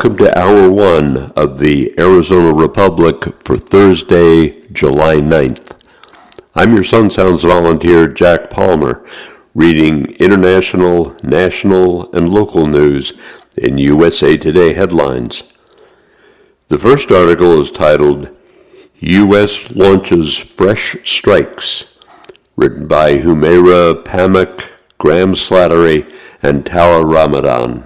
Welcome to Hour 1 of the Arizona Republic for Thursday, July 9th. I'm your Sun Sounds volunteer, Jack Palmer, reading international, national, and local news in USA Today headlines. The first article is titled, U.S. Launches Fresh Strikes, written by Humaira Pamak, Graham Slattery, and Tara Ramadan.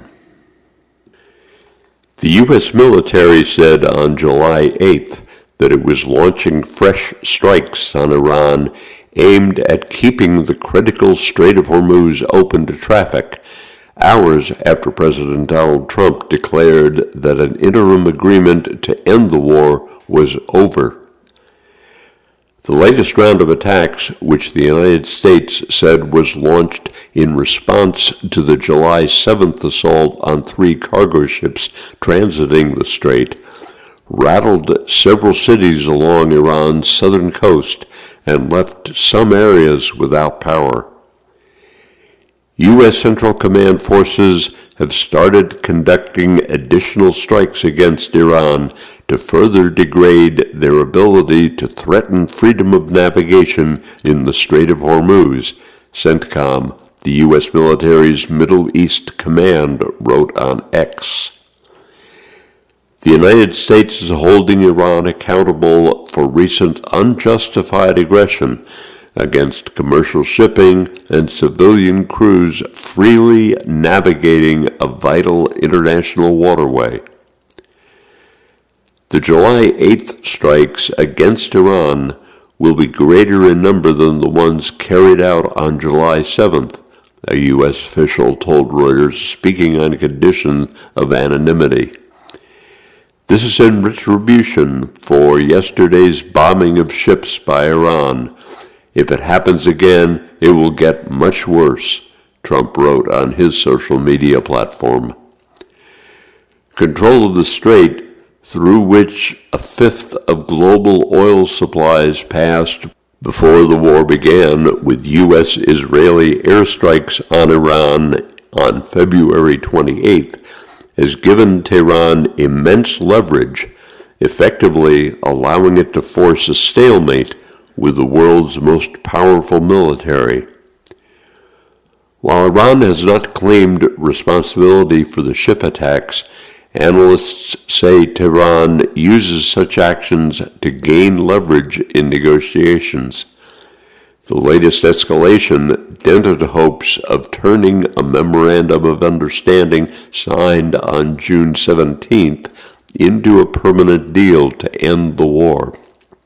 The U.S. military said on July 8th that it was launching fresh strikes on Iran aimed at keeping the critical Strait of Hormuz open to traffic, hours after President Donald Trump declared that an interim agreement to end the war was over. The latest round of attacks, which the United States said was launched in response to the July 7th assault on 3 cargo ships transiting the strait, rattled several cities along Iran's southern coast and left some areas without power. U.S. Central Command forces have started conducting additional strikes against Iran to further degrade their ability to threaten freedom of navigation in the Strait of Hormuz, CENTCOM, the U.S. military's Middle East Command, wrote on X. The United States is holding Iran accountable for recent unjustified aggression against commercial shipping and civilian crews freely navigating a vital international waterway. The July 8th strikes against Iran will be greater in number than the ones carried out on July 7th, a U.S. official told Reuters, speaking on condition of anonymity. This is in retribution for yesterday's bombing of ships by Iran. If it happens again, it will get much worse, Trump wrote on his social media platform. Control of the strait, through which a fifth of global oil supplies passed before the war began, with U.S.-Israeli airstrikes on Iran on February 28th, has given Tehran immense leverage, effectively allowing it to force a stalemate with the world's most powerful military. While Iran has not claimed responsibility for the ship attacks, analysts say Tehran uses such actions to gain leverage in negotiations. The latest escalation dented hopes of turning a memorandum of understanding signed on June 17th into a permanent deal to end the war.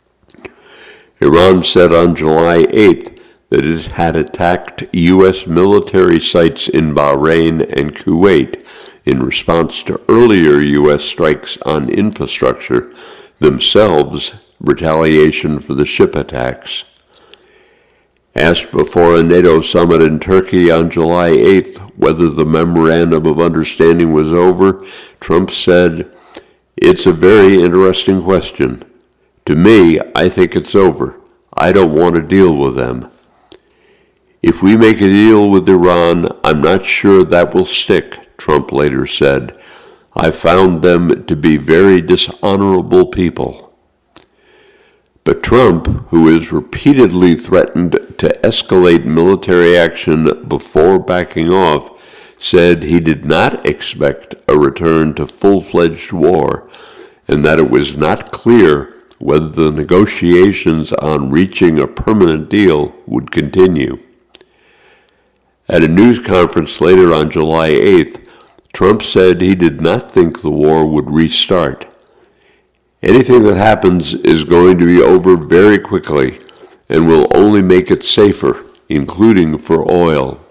Iran said on July 8th that it had attacked U.S. military sites in Bahrain and Kuwait in response to earlier U.S. strikes on infrastructure, themselves retaliation for the ship attacks. Asked before a NATO summit in Turkey on July 8th whether the memorandum of understanding was over, Trump said, "It's a very interesting question. To me, I think it's over. I don't want to deal with them. If we make a deal with Iran, I'm not sure that will stick," Trump later said. "I found them to be very dishonorable people." But Trump, who has repeatedly threatened to escalate military action before backing off, said he did not expect a return to full-fledged war, and that it was not clear whether the negotiations on reaching a permanent deal would continue. At a news conference later on July 8th, Trump said he did not think the war would restart. "Anything that happens is going to be over very quickly and will only make it safer, including for oil."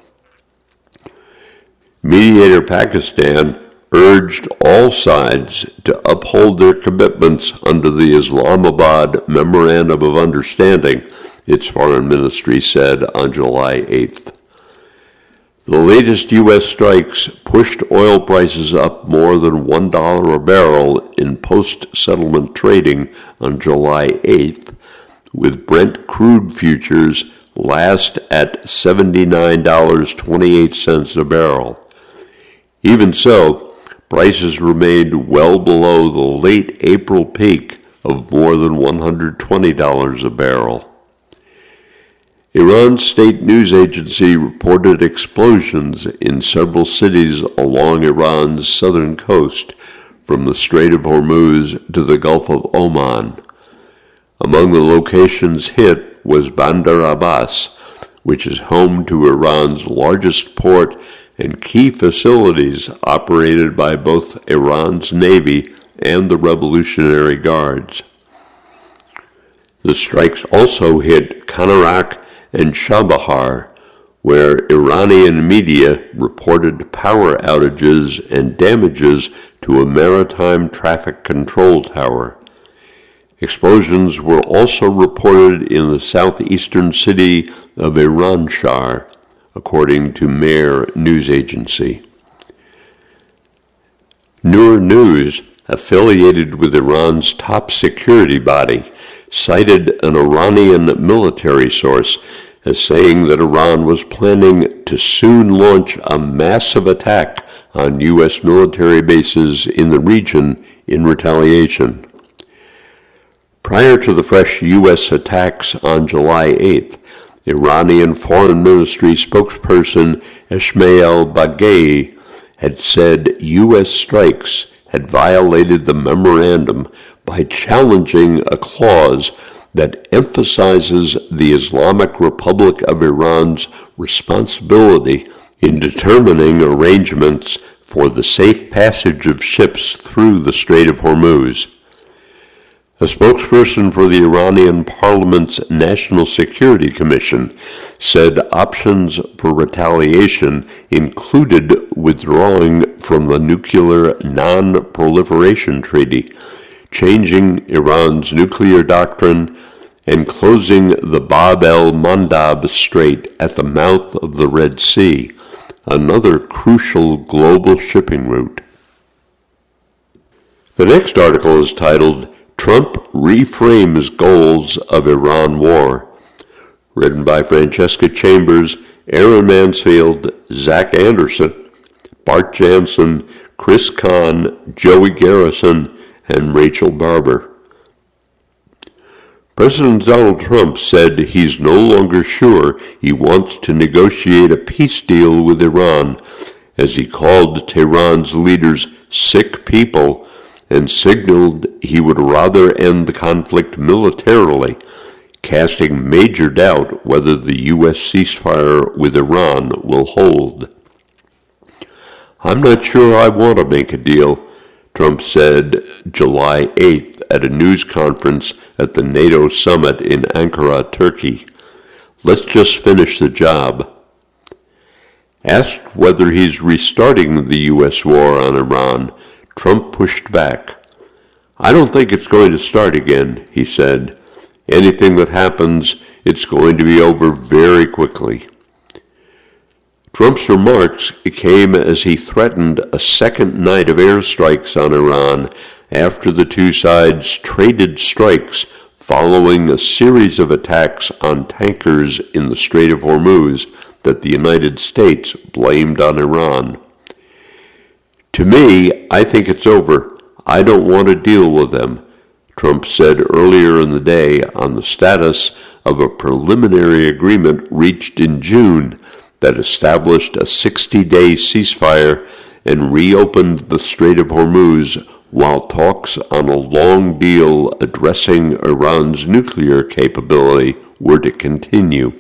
Mediator Pakistan urged all sides to uphold their commitments under the Islamabad Memorandum of Understanding, its foreign ministry said on July 8th. The latest U.S. strikes pushed oil prices up more than $1 a barrel in post-settlement trading on July 8th, with Brent crude futures last at $79.28 a barrel. Even so, prices remained well below the late April peak of more than $120 a barrel. Iran's state news agency reported explosions in several cities along Iran's southern coast, from the Strait of Hormuz to the Gulf of Oman. Among the locations hit was Bandar Abbas, which is home to Iran's largest port and key facilities operated by both Iran's Navy and the Revolutionary Guards. The strikes also hit Kanarak and Chabahar, where Iranian media reported power outages and damages to a maritime traffic control tower. Explosions were also reported in the southeastern city of Iranshahr, according to Mehr news agency. Noor News, affiliated with Iran's top security body, cited an Iranian military source as saying that Iran was planning to soon launch a massive attack on U.S. military bases in the region in retaliation. Prior to the fresh U.S. attacks on July 8th, Iranian Foreign Ministry spokesperson Ismail Baghei had said U.S. strikes had violated the memorandum by challenging a clause that emphasizes the Islamic Republic of Iran's responsibility in determining arrangements for the safe passage of ships through the Strait of Hormuz. A spokesperson for the Iranian Parliament's National Security Commission said options for retaliation included withdrawing from the Nuclear Non-Proliferation Treaty, changing Iran's nuclear doctrine, and closing the Bab el-Mandab Strait at the mouth of the Red Sea, another crucial global shipping route. The next article is titled, Trump Reframes Goals of Iran War, written by Francesca Chambers, Aaron Mansfield, Zach Anderson, Bart Jansen, Chris Kahn, Joey Garrison, and Rachel Barber. President Donald Trump said he's no longer sure he wants to negotiate a peace deal with Iran, as he called Tehran's leaders sick people and signaled he would rather end the conflict militarily, casting major doubt whether the U.S. ceasefire with Iran will hold. "I'm not sure I want to make a deal," Trump said July 8th at a news conference at the NATO summit in Ankara, Turkey. "Let's just finish the job." Asked whether he's restarting the U.S. war on Iran, Trump pushed back. "I don't think it's going to start again," he said. "Anything that happens, it's going to be over very quickly." Trump's remarks came as he threatened a second night of airstrikes on Iran after the two sides traded strikes following a series of attacks on tankers in the Strait of Hormuz that the United States blamed on Iran. "To me, I think it's over. I don't want to deal with them," Trump said earlier in the day on the status of a preliminary agreement reached in June that established a 60-day ceasefire and reopened the Strait of Hormuz while talks on a long deal addressing Iran's nuclear capability were to continue.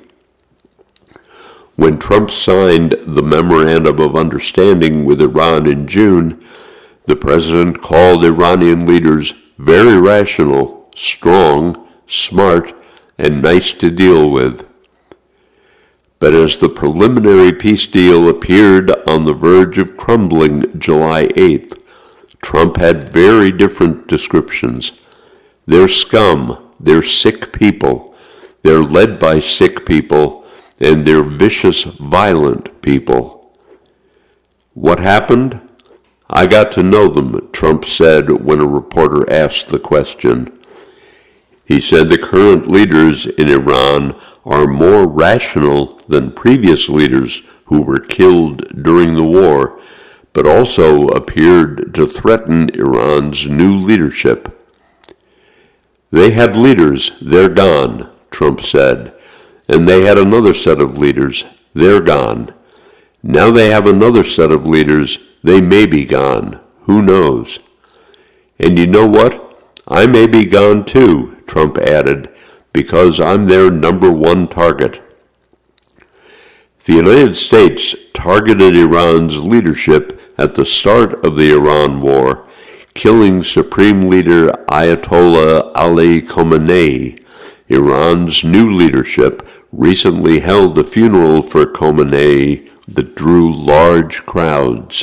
When Trump signed the Memorandum of Understanding with Iran in June, the president called Iranian leaders very rational, strong, smart, and nice to deal with. But as the preliminary peace deal appeared on the verge of crumbling July 8th, Trump had very different descriptions. "They're scum, they're sick people, they're led by sick people, and they're vicious, violent people." "What happened? I got to know them," Trump said when a reporter asked the question. He said the current leaders in Iran are more rational than previous leaders who were killed during the war, but also appeared to threaten Iran's new leadership. "They had leaders, they're gone," Trump said, "and they had another set of leaders, they're gone. Now they have another set of leaders, they may be gone, who knows? And you know what? I may be gone too," Trump added, "because I'm their number one target." The United States targeted Iran's leadership at the start of the Iran war, killing Supreme Leader Ayatollah Ali Khamenei. Iran's new leadership recently held a funeral for Khamenei that drew large crowds.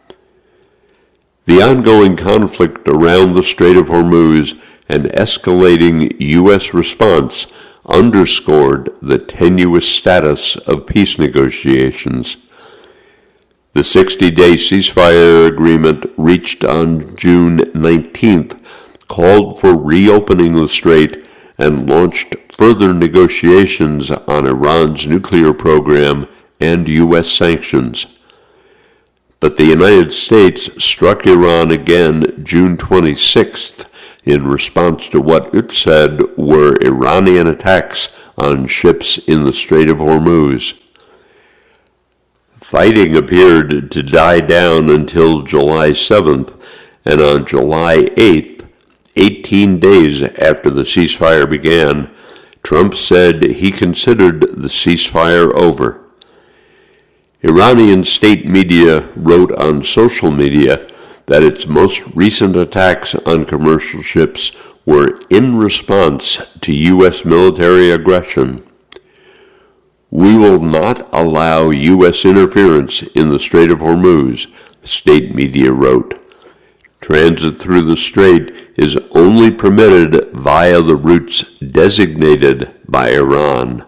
The ongoing conflict around the Strait of Hormuz and escalating U.S. response underscored the tenuous status of peace negotiations. The 60-day ceasefire agreement reached on June 19th called for reopening the strait and launched further negotiations on Iran's nuclear program and U.S. sanctions. But the United States struck Iran again June 26th in response to what it said were Iranian attacks on ships in the Strait of Hormuz. Fighting appeared to die down until July 7th, and on July 8th, 18 days after the ceasefire began, Trump said he considered the ceasefire over. Iranian state media wrote on social media that its most recent attacks on commercial ships were in response to U.S. military aggression. "We will not allow U.S. interference in the Strait of Hormuz," state media wrote. "Transit through the strait is only permitted via the routes designated by Iran."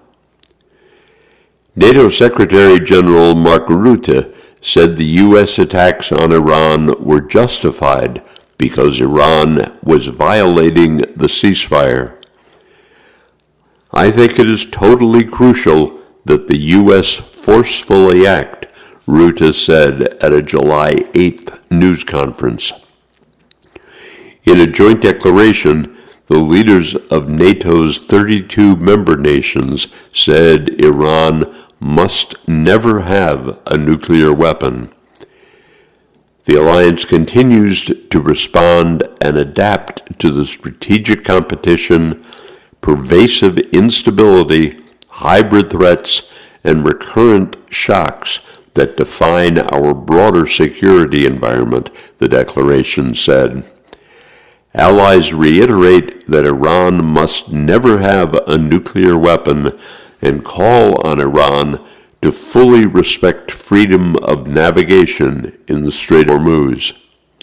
NATO Secretary General Mark Rutte said the U.S. attacks on Iran were justified because Iran was violating the ceasefire. "I think it is totally crucial that the U.S. forcefully act," Rutte said at a July 8th news conference. In a joint declaration, the leaders of NATO's 32 member nations said Iran must never have a nuclear weapon. The alliance continues to respond and adapt to the strategic competition, pervasive instability, hybrid threats, and recurrent shocks that define our broader security environment, the declaration said. Allies reiterate that Iran must never have a nuclear weapon and call on Iran to fully respect freedom of navigation in the Strait of Hormuz.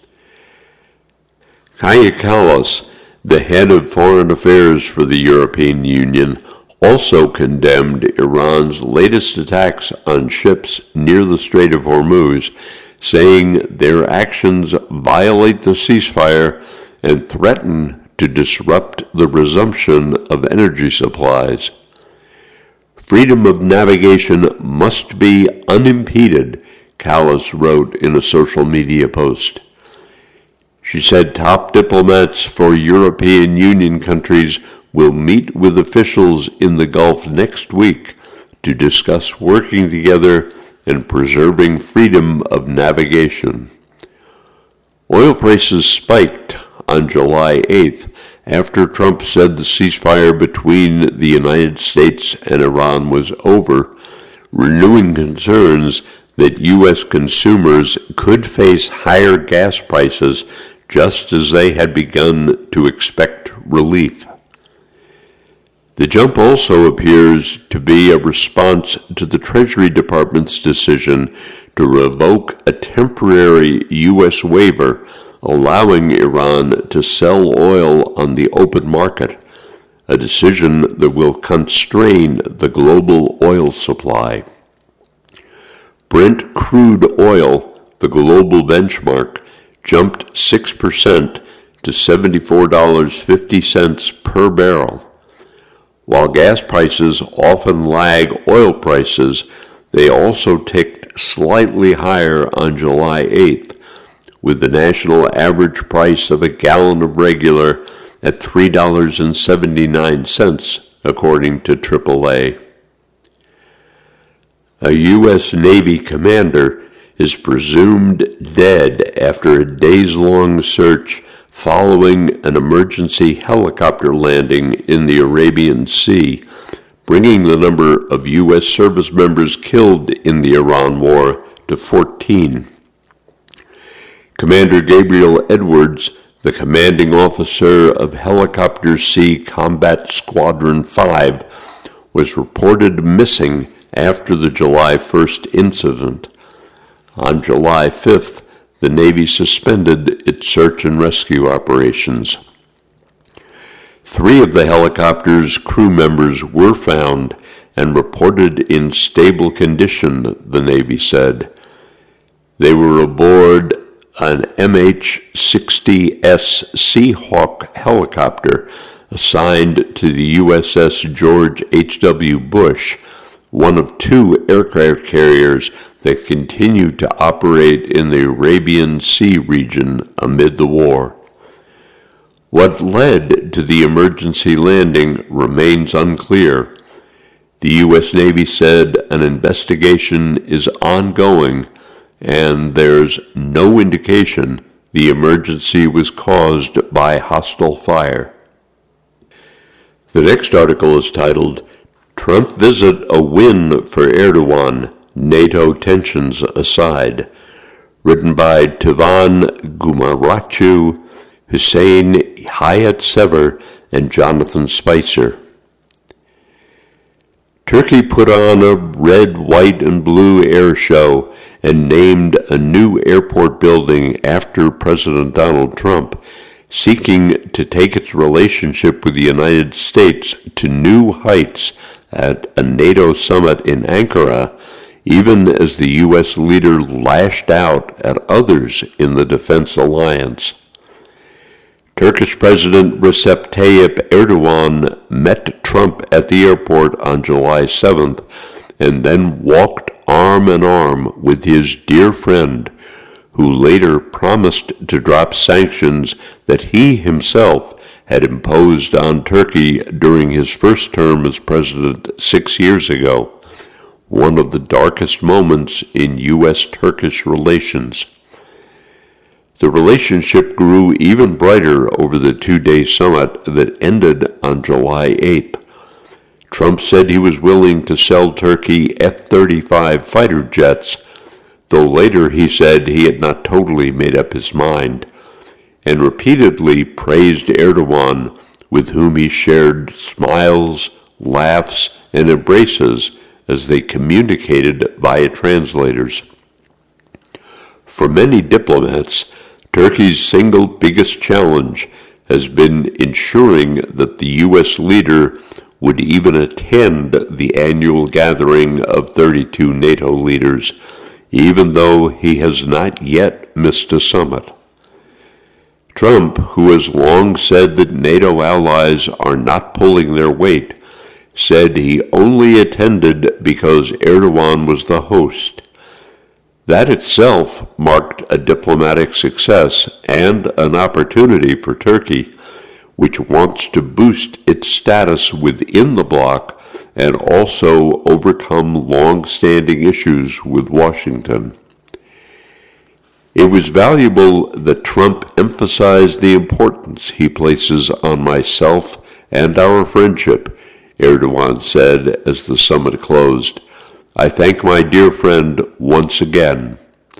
Kaja Kallas, the head of foreign affairs for the European Union, also condemned Iran's latest attacks on ships near the Strait of Hormuz, saying their actions violate the ceasefire and threaten to disrupt the resumption of energy supplies. "Freedom of navigation must be unimpeded," Kallas wrote in a social media post. She said top diplomats for European Union countries will meet with officials in the Gulf next week to discuss working together and preserving freedom of navigation. Oil prices spiked on July 8th after Trump said the ceasefire between the United States and Iran was over, renewing concerns that U.S. consumers could face higher gas prices just as they had begun to expect relief. The jump also appears to be a response to the Treasury Department's decision to revoke a temporary U.S. waiver allowing Iran to sell oil on the open market, a decision that will constrain the global oil supply. Brent crude oil, the global benchmark, jumped 6% to $74.50 per barrel. While gas prices often lag oil prices, they also ticked slightly higher on July 8th, with the national average price of a gallon of regular at $3.79, according to AAA. A U.S. Navy commander is presumed dead after a days-long search following an emergency helicopter landing in the Arabian Sea, bringing the number of U.S. service members killed in the Iran war to 14. Commander Gabriel Edwards, the commanding officer of Helicopter Sea Combat Squadron 5, was reported missing after the July 1st incident. On July 5th, the Navy suspended its search and rescue operations. 3 of the helicopter's crew members were found and reported in stable condition, the Navy said. They were aboard an MH-60S Seahawk helicopter assigned to the USS George H.W. Bush, one of 2 aircraft carriers that continued to operate in the Arabian Sea region amid the war. What led to the emergency landing remains unclear. The U.S. Navy said an investigation is ongoing, and there's no indication the emergency was caused by hostile fire. The next article is titled, Trump Visit a Win for Erdogan, NATO Tensions Aside, written by Tivan Gumarachu, Hussein Hayat-Sever, and Jonathan Spicer. Turkey put on a red, white, and blue air show and named a new airport building after President Donald Trump, seeking to take its relationship with the United States to new heights at a NATO summit in Ankara, even as the U.S. leader lashed out at others in the defense alliance. Turkish President Recep Tayyip Erdogan met Trump at the airport on July 7th and then walked arm in arm with his dear friend, who later promised to drop sanctions that he himself had imposed on Turkey during his first term as president 6 years ago, one of the darkest moments in U.S.-Turkish relations. The relationship grew even brighter over the 2-day summit that ended on July 8th. Trump said he was willing to sell Turkey F-35 fighter jets, though later he said he had not totally made up his mind, and repeatedly praised Erdogan, with whom he shared smiles, laughs, and embraces as they communicated via translators. For many diplomats, Turkey's single biggest challenge has been ensuring that the U.S. leader would even attend the annual gathering of 32 NATO leaders, even though he has not yet missed a summit. Trump, who has long said that NATO allies are not pulling their weight, said he only attended because Erdogan was the host. That itself marked a diplomatic success and an opportunity for Turkey, which wants to boost its status within the bloc and also overcome long-standing issues with Washington. It was valuable that Trump emphasized the importance he places on myself and our friendship, Erdogan said as the summit closed. I thank my dear friend once again.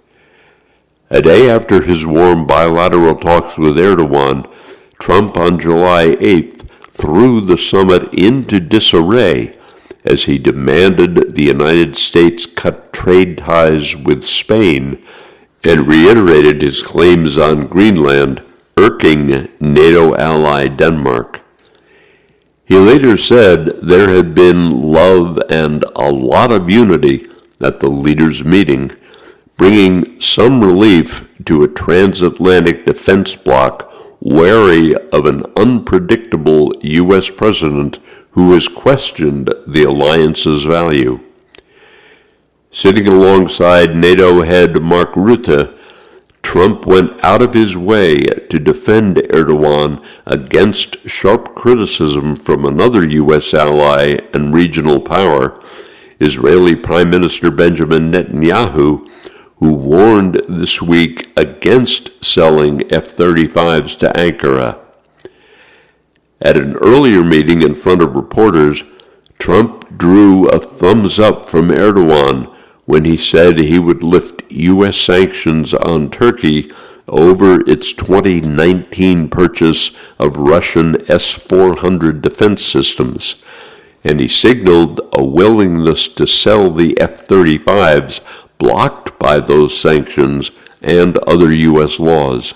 A day after his warm bilateral talks with Erdogan, Trump on July 8th threw the summit into disarray as he demanded the United States cut trade ties with Spain and reiterated his claims on Greenland, irking NATO ally Denmark. He later said there had been love and a lot of unity at the leaders' meeting, bringing some relief to a transatlantic defense bloc wary of an unpredictable U.S. president who has questioned the alliance's value. Sitting alongside NATO head Mark Rutte, Trump went out of his way to defend Erdogan against sharp criticism from another U.S. ally and regional power, Israeli Prime Minister Benjamin Netanyahu, who warned this week against selling F-35s to Ankara. At an earlier meeting in front of reporters, Trump drew a thumbs up from Erdogan when he said he would lift U.S. sanctions on Turkey over its 2019 purchase of Russian S-400 defense systems, and he signaled a willingness to sell the F-35s blocked by those sanctions and other U.S. laws.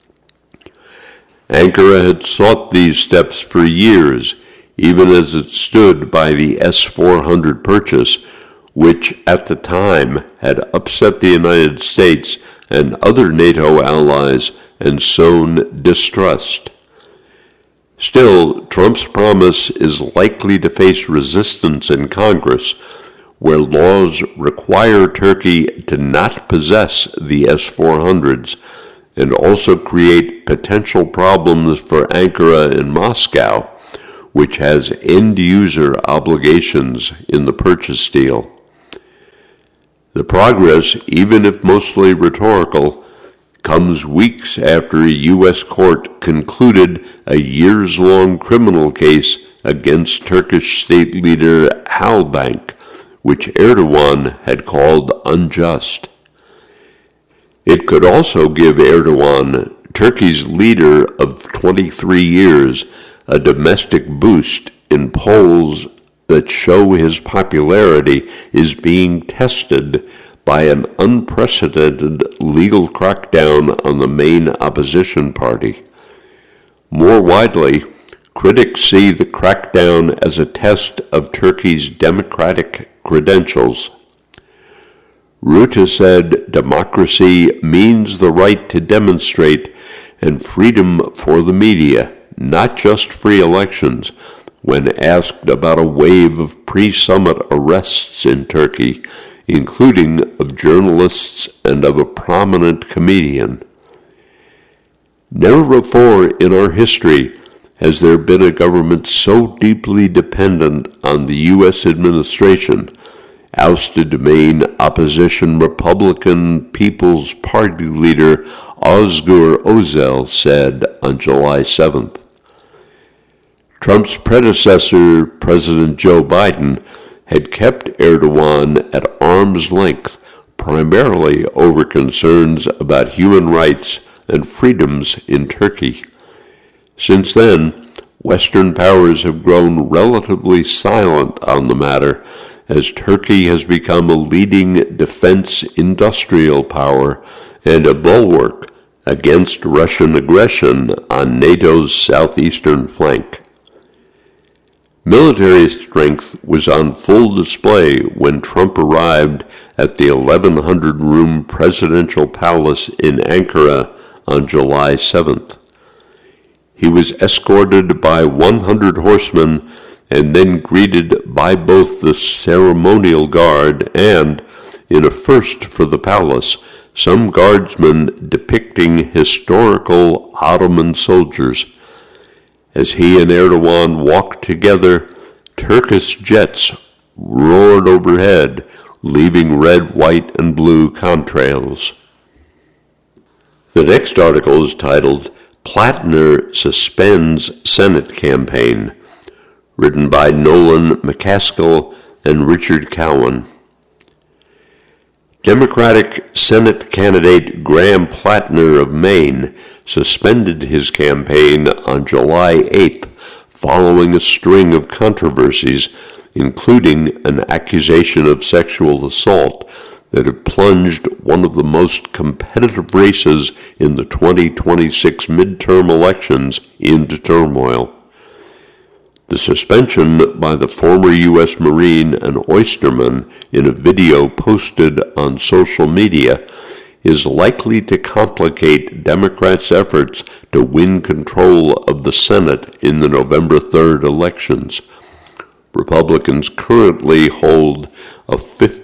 Ankara had sought these steps for years, even as it stood by the S-400 purchase, which at the time had upset the United States and other NATO allies and sown distrust. Still, Trump's promise is likely to face resistance in Congress, where laws require Turkey to not possess the S-400s and also create potential problems for Ankara in Moscow, which has end-user obligations in the purchase deal. The progress, even if mostly rhetorical, comes weeks after a U.S. court concluded a years-long criminal case against Turkish state leader Halkbank, which Erdogan had called unjust. It could also give Erdogan, Turkey's leader of 23 years, a domestic boost in polls that show his popularity is being tested by an unprecedented legal crackdown on the main opposition party. More widely, critics see the crackdown as a test of Turkey's democratic credentials. Rutte said democracy means the right to demonstrate and freedom for the media, not just free elections, when asked about a wave of pre-summit arrests in Turkey, including of journalists and of a prominent comedian. Never before in our history has there been a government so deeply dependent on the U.S. administration, ousted main opposition Republican People's Party leader Özgür Özel said on July 7th. Trump's predecessor, President Joe Biden, had kept Erdogan at arm's length, primarily over concerns about human rights and freedoms in Turkey. Since then, Western powers have grown relatively silent on the matter as Turkey has become a leading defense industrial power and a bulwark against Russian aggression on NATO's southeastern flank. Military strength was on full display when Trump arrived at the 1,100-room presidential palace in Ankara on July 7th. He was escorted by 100 horsemen and then greeted by both the ceremonial guard and, in a first for the palace, some guardsmen depicting historical Ottoman soldiers. As he and Erdogan walked together, Turkish jets roared overhead, leaving red, white, and blue contrails. The next article is titled, Plattner Suspends Senate Campaign, written by Nolan McCaskill and Richard Cowan. Democratic Senate candidate Graham Plattner of Maine suspended his campaign on July 8th following a string of controversies, including an accusation of sexual assault that had plunged one of the most competitive races in the 2026 midterm elections into turmoil. The suspension by the former U.S. Marine and oysterman in a video posted on social media is likely to complicate Democrats' efforts to win control of the Senate in the November 3rd elections. Republicans currently hold a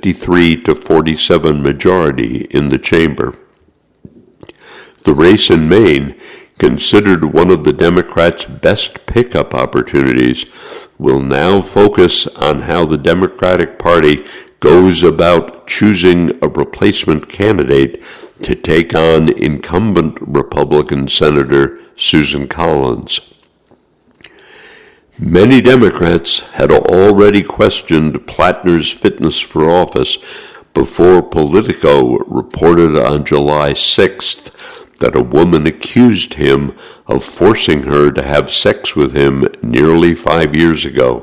53-47 majority in the chamber. The race in Maine, considered one of the Democrats' best pickup opportunities, will now focus on how the Democratic Party goes about choosing a replacement candidate to take on incumbent Republican Senator Susan Collins. Many Democrats had already questioned Plattner's fitness for office before Politico reported on July 6th that a woman accused him of forcing her to have sex with him nearly 5 years ago.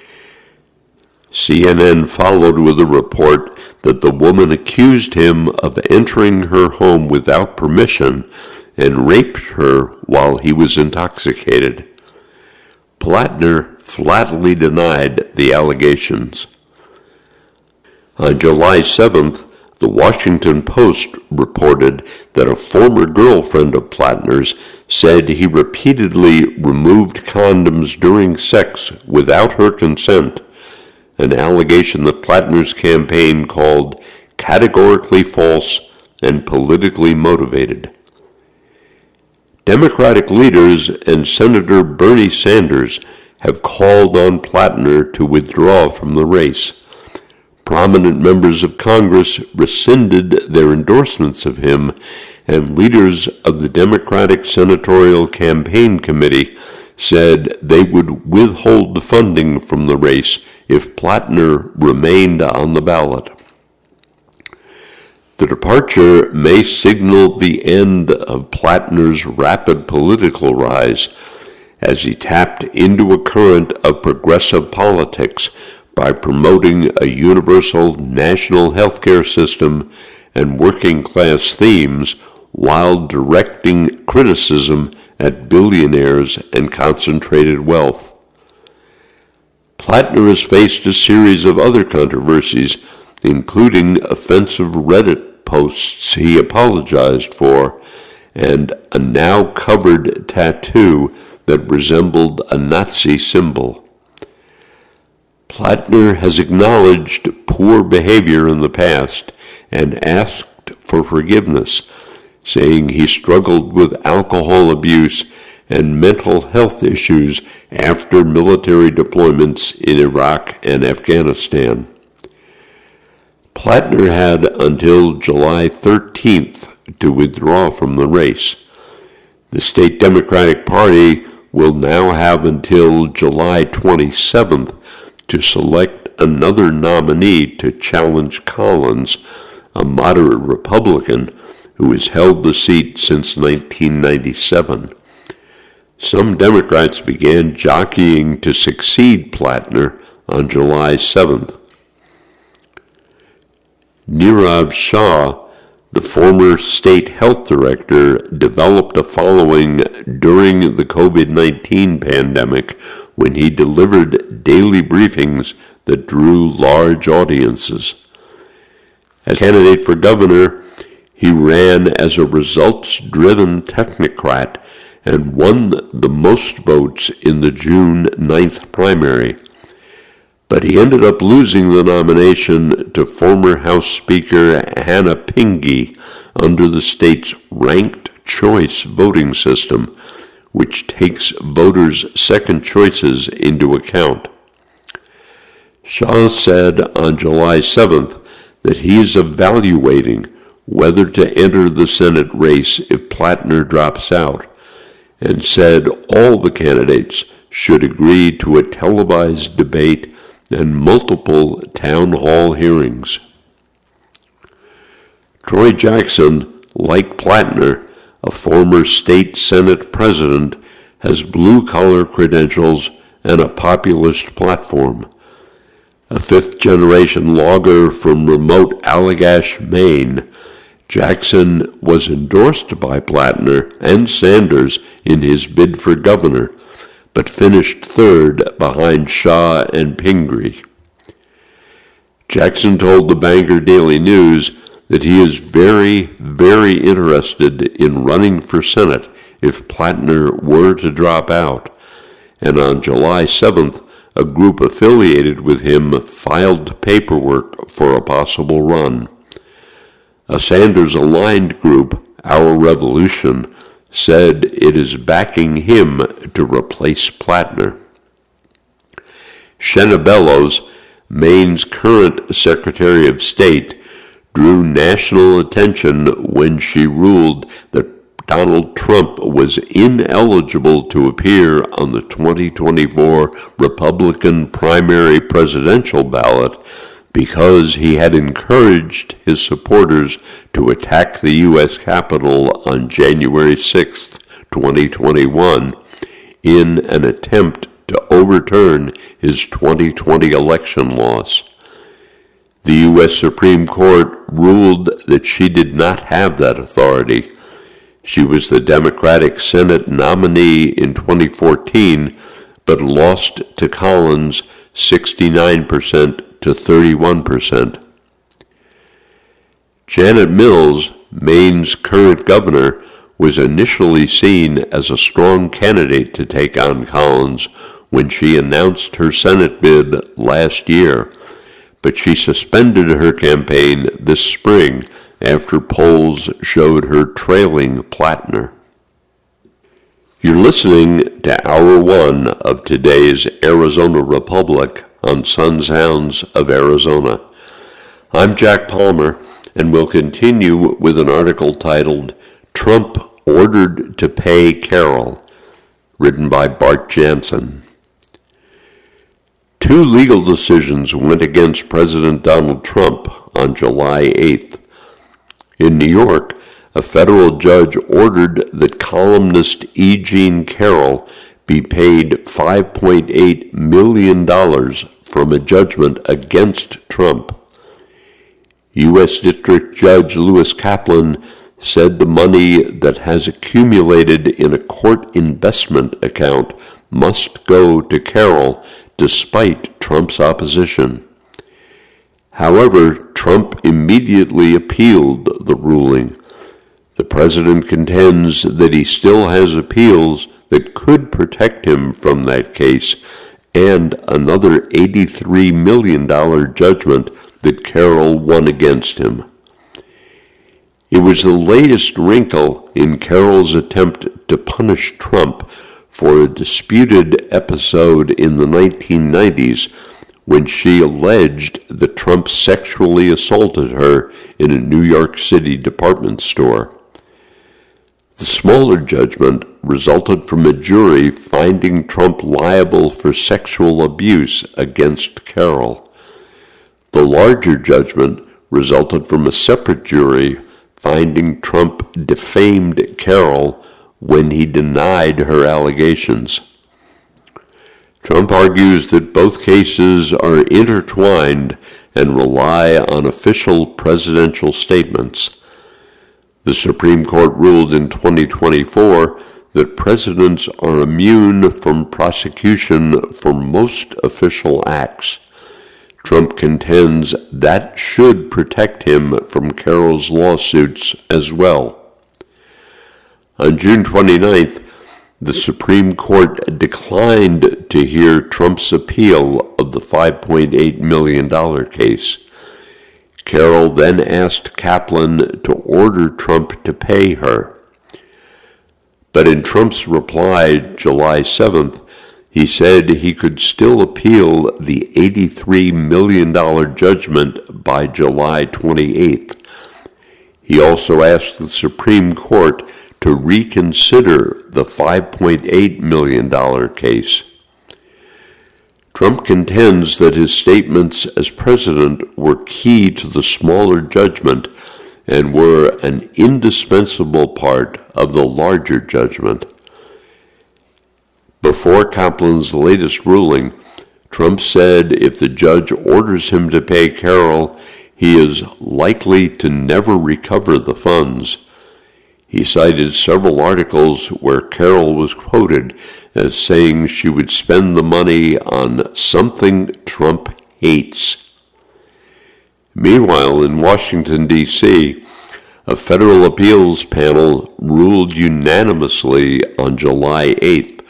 CNN followed with a report that the woman accused him of entering her home without permission and raped her while he was intoxicated. Plattner flatly denied the allegations. On July 7th, the Washington Post reported that a former girlfriend of Plattner's said he repeatedly removed condoms during sex without her consent, an allegation that Plattner's campaign called categorically false and politically motivated. Democratic leaders and Senator Bernie Sanders have called on Plattner to withdraw from the race. Prominent members of Congress rescinded their endorsements of him, and leaders of the Democratic Senatorial Campaign Committee said they would withhold the funding from the race if Plattner remained on the ballot. The departure may signal the end of Plattner's rapid political rise, as he tapped into a current of progressive politics by promoting a universal national health care system and working-class themes while directing criticism at billionaires and concentrated wealth. Plattner has faced a series of other controversies, including offensive Reddit posts he apologized for and a now-covered tattoo that resembled a Nazi symbol. Plattner has acknowledged poor behavior in the past and asked for forgiveness, saying he struggled with alcohol abuse and mental health issues after military deployments in Iraq and Afghanistan. Plattner had until July 13th to withdraw from the race. The state Democratic Party will now have until July 27th to select another nominee to challenge Collins, a moderate Republican who has held the seat since 1997. Some Democrats began jockeying to succeed Plattner on July 7th. Nirav Shah, the former state health director, developed a following during the COVID-19 pandemic when he delivered daily briefings that drew large audiences. As candidate for governor, he ran as a results-driven technocrat and won the most votes in the June 9th primary. But he ended up losing the nomination to former House Speaker Hannah Pingy under the state's ranked choice voting system, which takes voters' second choices into account. Shah said on July 7th that he is evaluating whether to enter the Senate race if Plattner drops out, and said all the candidates should agree to a televised debate and multiple town hall hearings. Troy Jackson, like Plattner, a former state Senate president, has blue-collar credentials and a populist platform. A fifth-generation logger from remote Allagash, Maine, Jackson was endorsed by Plattner and Sanders in his bid for governor, but finished third behind Shah and Pingree. Jackson told the Bangor Daily News that he is very, very interested in running for Senate if Plattner were to drop out, and on July 7th a group affiliated with him filed paperwork for a possible run. A Sanders-aligned group, Our Revolution, said it is backing him to replace Platner. Shenna Bellows, Maine's current Secretary of State, drew national attention when she ruled that Donald Trump was ineligible to appear on the 2024 Republican primary presidential ballot because he had encouraged his supporters to attack the U.S. Capitol on January 6, 2021, in an attempt to overturn his 2020 election loss. The U.S. Supreme Court ruled that she did not have that authority. She was the Democratic Senate nominee in 2014, but lost to Collins 69% to 31%. Janet Mills, Maine's current governor, was initially seen as a strong candidate to take on Collins when she announced her Senate bid last year, but she suspended her campaign this spring after polls showed her trailing Platner. You're listening to Hour 1 of today's Arizona Republic on Sun Sounds of Arizona. I'm Jack Palmer, and we'll continue with an article titled Trump Ordered to Pay Carroll, written by Bart Jansen. Two legal decisions went against President Donald Trump on July 8th. In New York, a federal judge ordered that columnist E. Jean Carroll be paid $5.8 million from a judgment against Trump. U.S. District Judge Lewis Kaplan said the money that has accumulated in a court investment account must go to Carroll despite Trump's opposition. However, Trump immediately appealed the ruling. The president contends that he still has appeals that could protect him from that case and another $83 million judgment that Carroll won against him. It was the latest wrinkle in Carroll's attempt to punish Trump for a disputed episode in the 1990s when she alleged that Trump sexually assaulted her in a New York City department store. The smaller judgment resulted from a jury finding Trump liable for sexual abuse against Carroll. The larger judgment resulted from a separate jury finding Trump defamed Carroll when he denied her allegations. Trump argues that both cases are intertwined and rely on official presidential statements. The Supreme Court ruled in 2024 that presidents are immune from prosecution for most official acts. Trump contends that should protect him from Carroll's lawsuits as well. On June 29th, the Supreme Court declined to hear Trump's appeal of the $5.8 million case. Carroll then asked Kaplan to order Trump to pay her. But in Trump's reply July 7th, he said he could still appeal the $83 million judgment by July 28th. He also asked the Supreme Court to reconsider the $5.8 million case. Trump contends that his statements as president were key to the smaller judgment and were an indispensable part of the larger judgment. Before Kaplan's latest ruling, Trump said if the judge orders him to pay Carroll, he is likely to never recover the funds. He cited several articles where Carroll was quoted as saying she would spend the money on something Trump hates. Meanwhile, in Washington, D.C., a federal appeals panel ruled unanimously on July 8th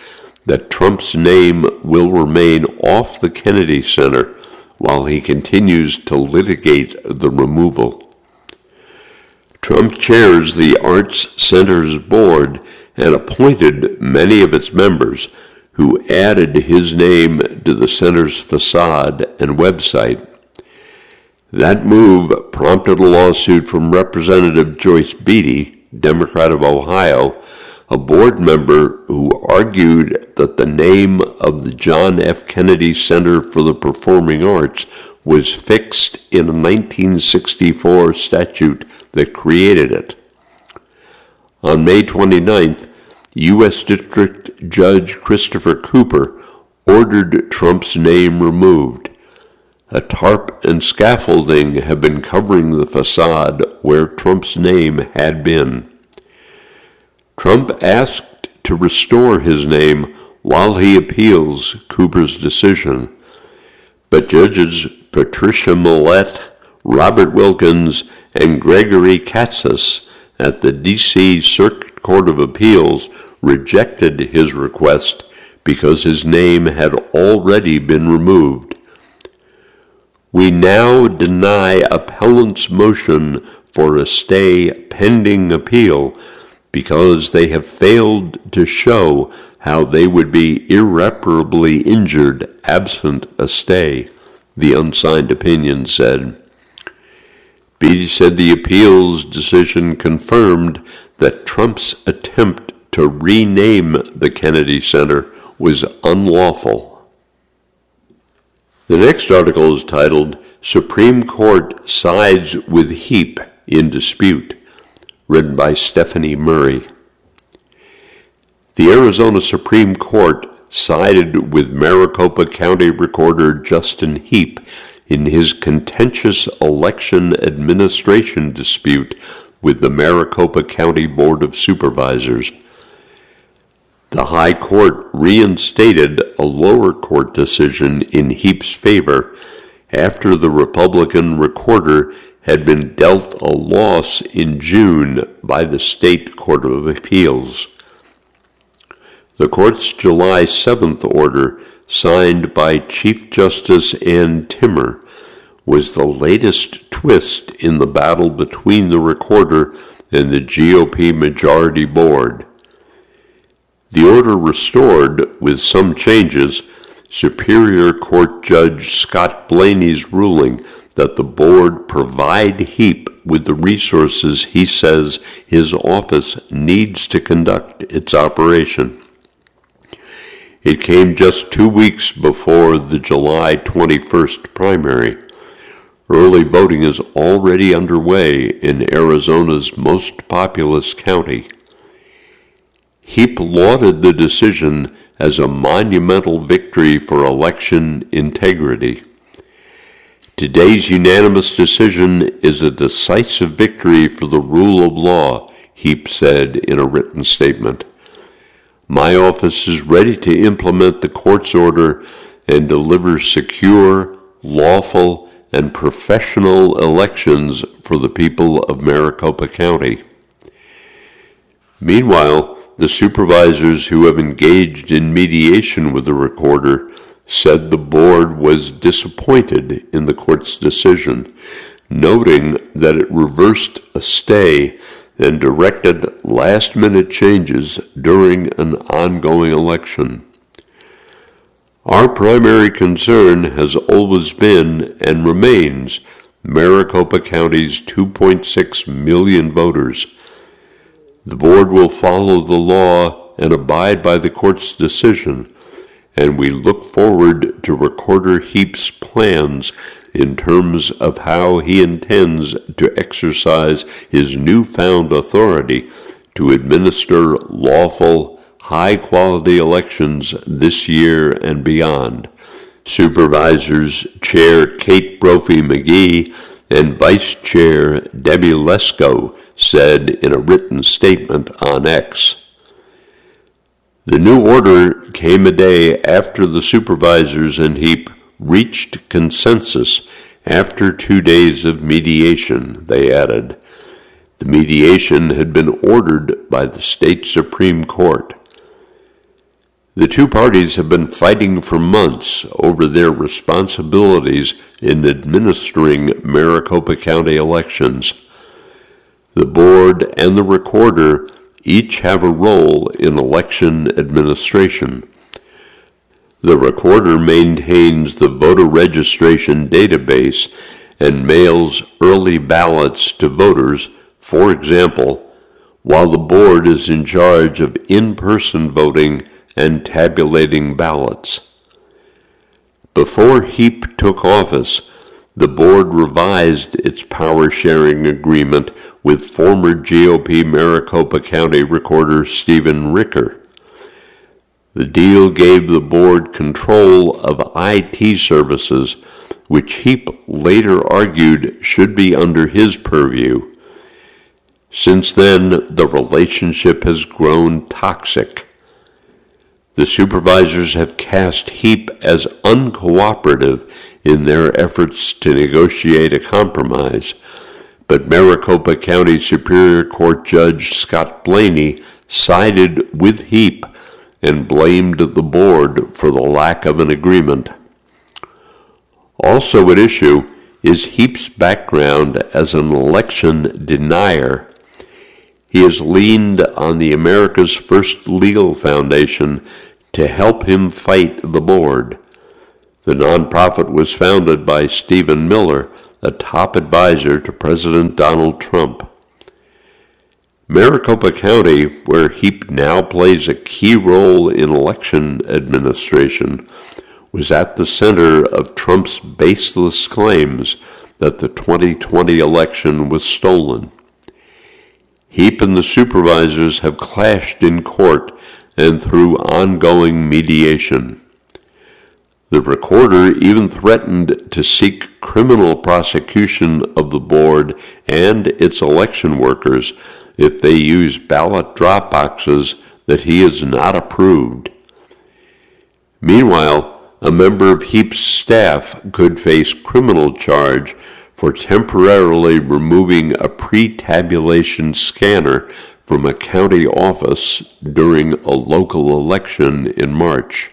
that Trump's name will remain off the Kennedy Center while he continues to litigate the removal. Trump chairs the Arts Center's board and appointed many of its members, who added his name to the center's facade and website. That move prompted a lawsuit from Representative Joyce Beatty, Democrat of Ohio, a board member who argued that the name of the John F. Kennedy Center for the Performing Arts was fixed in a 1964 statute that created it. On May 29th, U.S. District Judge Christopher Cooper ordered Trump's name removed. A tarp and scaffolding have been covering the facade where Trump's name had been. Trump asked to restore his name while he appeals Cooper's decision, but Judges Patricia Millett, Robert Wilkins, and Gregory Katsas at the D.C. Circuit Court of Appeals rejected his request because his name had already been removed. We now deny appellant's motion for a stay pending appeal because they have failed to show how they would be irreparably injured absent a stay, the unsigned opinion said. Beatty said the appeals decision confirmed that Trump's attempt to rename the Kennedy Center was unlawful. The next article is titled, Supreme Court Sides with Heap in Dispute, written by Stephanie Murray. The Arizona Supreme Court sided with Maricopa County Recorder Justin Heap in his contentious election administration dispute with the Maricopa County Board of Supervisors. The High Court reinstated a lower court decision in Heap's favor after the Republican recorder had been dealt a loss in June by the State Court of Appeals. The court's July 7th order, signed by Chief Justice Ann Timmer, was the latest twist in the battle between the recorder and the GOP majority board. The order restored, with some changes, Superior Court Judge Scott Blaney's ruling that the board provide Heap with the resources he says his office needs to conduct its operation. It came just 2 weeks before the July 21st primary. Early voting is already underway in Arizona's most populous county. Heap lauded the decision as a monumental victory for election integrity. Today's unanimous decision is a decisive victory for the rule of law, Heap said in a written statement. My office is ready to implement the court's order and deliver secure, lawful, and professional elections for the people of Maricopa County. Meanwhile, the supervisors who have engaged in mediation with the recorder said the board was disappointed in the court's decision, noting that it reversed a stay and directed last-minute changes during an ongoing election. Our primary concern has always been and remains Maricopa County's 2.6 million voters. The board will follow the law and abide by the court's decision, and we look forward to Recorder Heap's plans in terms of how he intends to exercise his newfound authority to administer lawful, high-quality elections this year and beyond, Supervisors Chair Kate Brophy McGee and Vice Chair Debbie Lesko said in a written statement on X. The new order came a day after the supervisors and Heap reached consensus after 2 days of mediation, they added. The mediation had been ordered by the state Supreme Court. The two parties have been fighting for months over their responsibilities in administering Maricopa County elections. The board and the recorder each have a role in election administration. The recorder maintains the voter registration database and mails early ballots to voters, for example, while the board is in charge of in-person voting and tabulating ballots. Before Heap took office, the board revised its power-sharing agreement with former GOP Maricopa County Recorder Stephen Ricker. The deal gave the board control of IT services, which Heap later argued should be under his purview. Since then, the relationship has grown toxic. The supervisors have cast Heap as uncooperative in their efforts to negotiate a compromise, but Maricopa County Superior Court Judge Scott Blaney sided with Heap and blamed the board for the lack of an agreement. Also at issue is Heap's background as an election denier. He has leaned on the America's First Legal Foundation to help him fight the board. The nonprofit was founded by Stephen Miller, a top advisor to President Donald Trump. Maricopa County, where Heap now plays a key role in election administration, was at the center of Trump's baseless claims that the 2020 election was stolen. Heap and the supervisors have clashed in court and through ongoing mediation. The recorder even threatened to seek criminal prosecution of the board and its election workers if they use ballot drop boxes that he has not approved. Meanwhile, a member of Heap's staff could face criminal charge for temporarily removing a pre-tabulation scanner from a county office during a local election in March.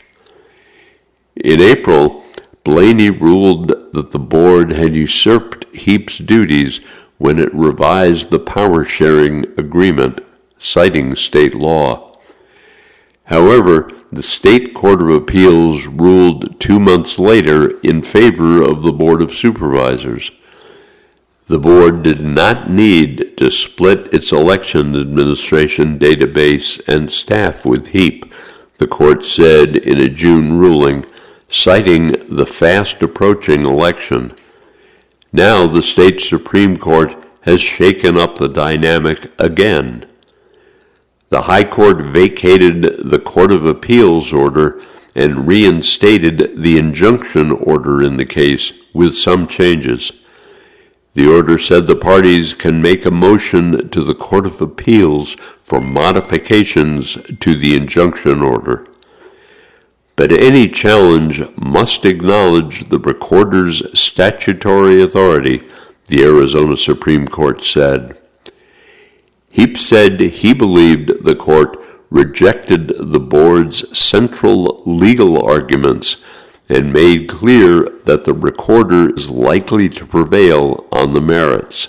In April, Blaney ruled that the board had usurped Heap's duties when it revised the power-sharing agreement, citing state law. However, the State Court of Appeals ruled 2 months later in favor of the Board of Supervisors. The board did not need to split its election administration database and staff with Heap, the court said in a June ruling, citing the fast-approaching election. Now the state Supreme Court has shaken up the dynamic again. The High Court vacated the Court of Appeals order and reinstated the injunction order in the case with some changes. The order said the parties can make a motion to the Court of Appeals for modifications to the injunction order. But any challenge must acknowledge the recorder's statutory authority, the Arizona Supreme Court said. Heap said he believed the court rejected the board's central legal arguments and made clear that the recorder is likely to prevail on the merits.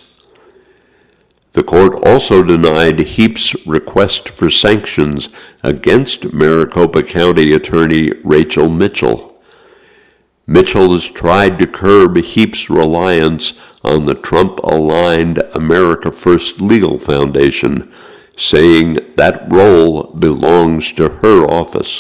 The court also denied Heap's request for sanctions against Maricopa County Attorney Rachel Mitchell. Mitchell has tried to curb Heap's reliance on the Trump-aligned America First Legal Foundation, saying that role belongs to her office.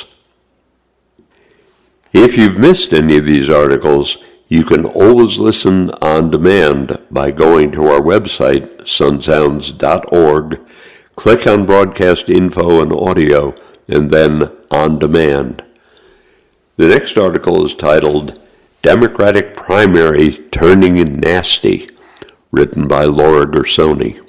If you've missed any of these articles, you can always listen on demand by going to our website, sunsounds.org, click on Broadcast Info and Audio, and then On Demand. The next article is titled, Democratic Primary Turning Nasty, written by Laura Gersoni.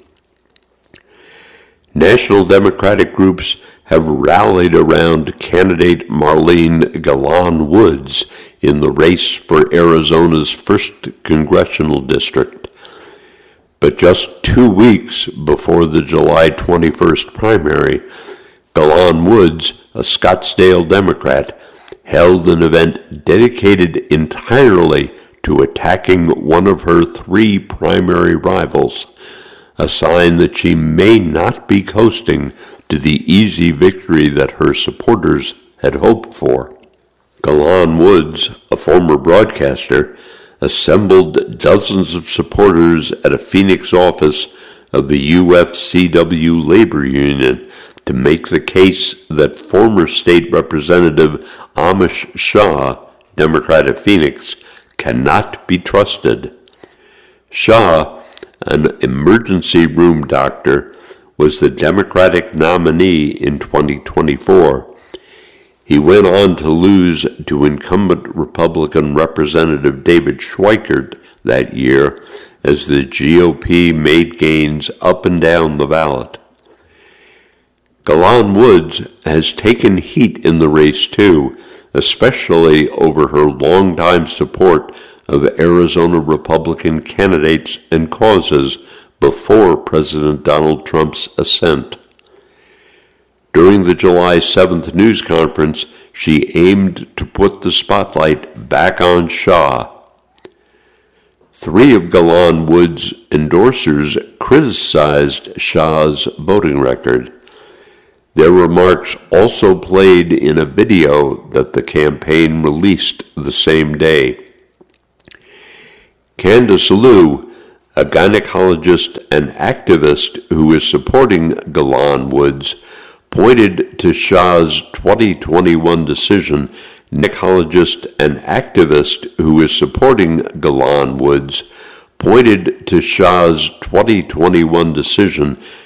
National Democratic groups have rallied around candidate Marlene Galan Woods in the race for Arizona's 1st Congressional District. But just 2 weeks before the July 21st primary, Galan Woods, a Scottsdale Democrat, held an event dedicated entirely to attacking one of her three primary rivals, a sign that she may not be coasting to the easy victory that her supporters had hoped for. Galan Woods, a former broadcaster, assembled dozens of supporters at a Phoenix office of the UFCW labor union to make the case that former state representative Amish Shah, Democrat of Phoenix, cannot be trusted. Shah, an emergency room doctor, was the Democratic nominee in 2024. He went on to lose to incumbent Republican Representative David Schweikert that year as the GOP made gains up and down the ballot. Galan Woods has taken heat in the race too, especially over her longtime support of Arizona Republican candidates and causes before President Donald Trump's ascent. During the July 7th news conference, she aimed to put the spotlight back on Shah. Three of Galan Woods' endorsers criticized Shah's voting record. Their remarks also played in a video that the campaign released the same day. Candace Liu, a gynecologist and activist who is supporting Galan Woods, pointed to Shah's 2021 decision. Gynecologist and activist who is supporting Galan Woods pointed to Shah's 2021 decision